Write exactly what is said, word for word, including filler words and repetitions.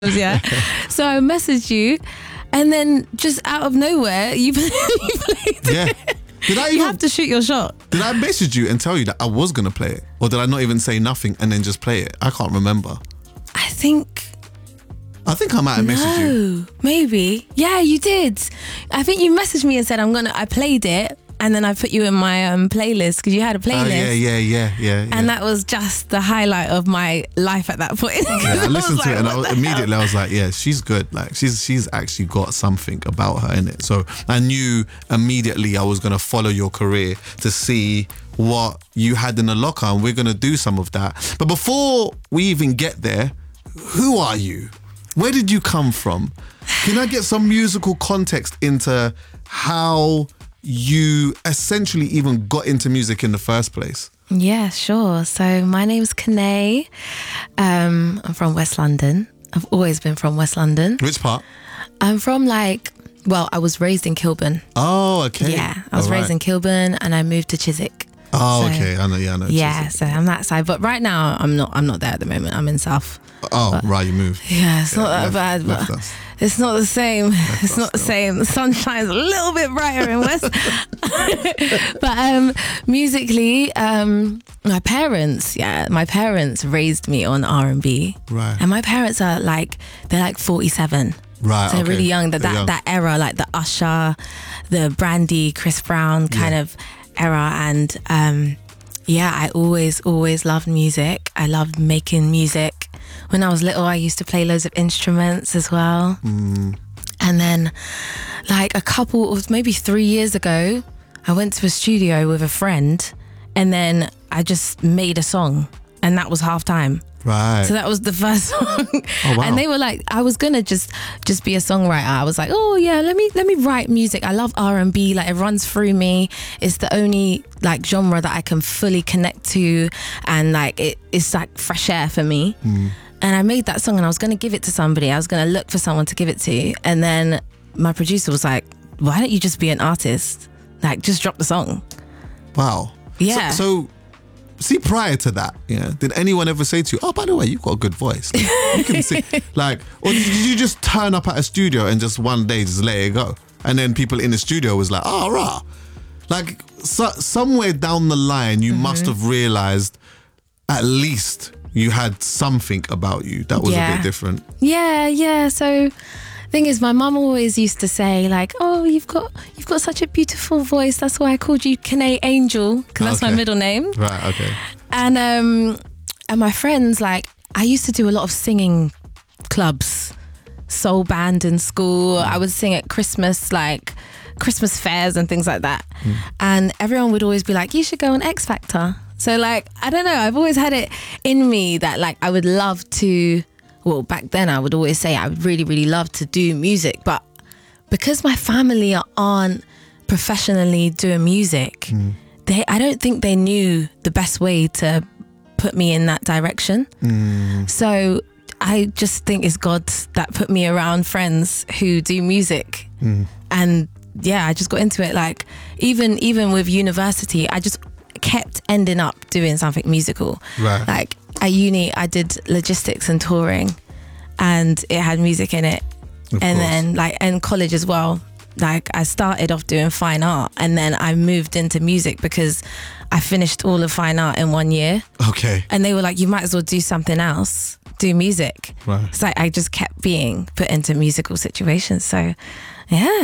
Yeah. So I messaged you, and then just out of nowhere, you, you played Yeah. it. Did I even, You have to shoot your shot. Did I message you and tell you that I was going to play it? Or did I not even say nothing and then just play it? I can't remember. I think... I think I might have messaged you. No, maybe. Yeah, you did. I think you messaged me and said, I'm gonna, I played it, and then I put you in my um, playlist, because you had a playlist. Oh, yeah, yeah, yeah, yeah, yeah. And that was just the highlight of my life at that point. Yeah, I listened was to like, it and I what was, the immediately hell? I was like, yeah, she's good. Like she's she's actually got something about her in it. So I knew immediately I was gonna follow your career to see what you had in the locker, and we're gonna do some of that. But before we even get there, who are you? Where did you come from? Can I get some musical context into how you essentially even got into music in the first place? Yeah, sure. So my name's Kanae. Um, I'm from West London. I've always been from West London. Which part? I'm from like, well, I was raised in Kilburn. Oh, okay. Yeah, I was All raised right. in Kilburn, and I moved to Chiswick. Oh, So- okay. I know. Yeah, I know. Yeah, Chiswick. so I'm that side. But right now, I'm not. I'm not there at the moment. I'm in South. Oh, right. You moved. Yeah, it's Yeah, not that left- bad, left but us. it's not the same. It's us not the still. same. The sun shines a little bit brighter in West. But um, musically, um, my parents, yeah, my parents raised me on R and B. Right. And my parents are like, they're like forty-seven. Right. So they're okay. really young. That They're that, young. that era, like the Usher, the Brandy, Chris Brown kind Yeah. of era. And um, yeah, I always, always loved music. I loved making music. When I was little, I used to play loads of instruments as well. Mm. And then like a couple of, maybe three years ago, I went to a studio with a friend, and then I just made a song, and that was halftime. Right. So that was the first song. Oh, wow. And they were like, I was gonna just just be a songwriter. I was like, oh yeah, let me let me write music. I love R and B, like it runs through me. It's the only like genre that I can fully connect to, and like it, it's like fresh air for me. Mm. And I made that song, and I was gonna give it to somebody. I was gonna look for someone to give it to, and then my producer was like, why don't you just be an artist? Like just drop the song. Wow. Yeah. So, so, see, prior to that, yeah, did anyone ever say to you, "Oh, by the way, you've got a good voice. Like, you can sing." Like, or did you just turn up at a studio and just one day just let it go, and then people in the studio was like, "Oh, rah." Like, so, somewhere down the line, you Mm-hmm. must have realized at least you had something about you that was a Yeah. bit different. Yeah, yeah. So thing is, my mum always used to say like, oh, you've got you've got such a beautiful voice. That's why I called you Kanae Angel, because that's my Okay. middle name. Right. Okay. And um and my friends, like, I used to do a lot of singing clubs, soul band in school. I would sing at Christmas, like Christmas fairs and things like that. And everyone would always be like, you should go on X Factor. So like, I don't know, I've always had it in me that like I would love to, well, back then I would always say I would really, really love to do music. But because my family aren't professionally doing music, they I don't think they knew the best way to put me in that direction. So I just think it's God that put me around friends who do music. And yeah, I just got into it. Like even even with university, I just kept ending up doing something musical. Right. Like at uni, I did logistics and touring, and it had music in it. Of and course. then like in college as well, like I started off doing fine art, and then I moved into music because I finished all of fine art in one year. Okay. And they were like, you might as well do something else, do music. Right. It's like I just kept being put into musical situations. So yeah.